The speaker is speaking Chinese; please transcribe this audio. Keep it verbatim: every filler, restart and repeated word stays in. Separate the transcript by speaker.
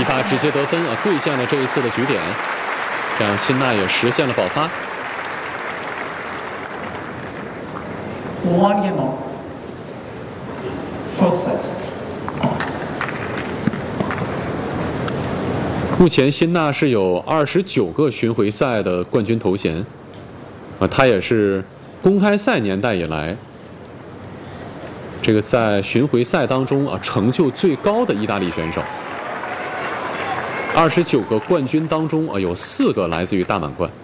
Speaker 1: 一发直接得分啊，兑现了这一次的局点，这样辛纳也实现了爆发。
Speaker 2: One game on. Fourth set.
Speaker 1: 目前辛纳是有二十九个巡回赛的冠军头衔，啊，他也是公开赛年代以来，这个在巡回赛当中啊成就最高的意大利选手。二十九个冠军当中啊，有四个来自于大满贯。